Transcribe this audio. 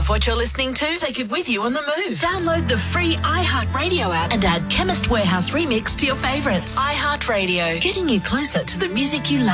Love what you're listening to? Take it with you on the move. Download the free iHeartRadio app and add Chemist Warehouse Remix to your favourites. iHeartRadio, getting you closer to the music you love.